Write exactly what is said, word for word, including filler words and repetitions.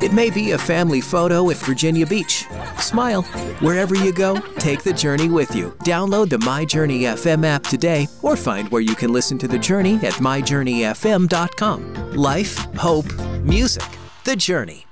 It may be a family photo with Virginia Beach. Smile. Wherever you go, take the Journey with you. Download the My Journey F M app today or find where you can listen to The Journey at my journey f m dot com. Life, hope, music. The Journey.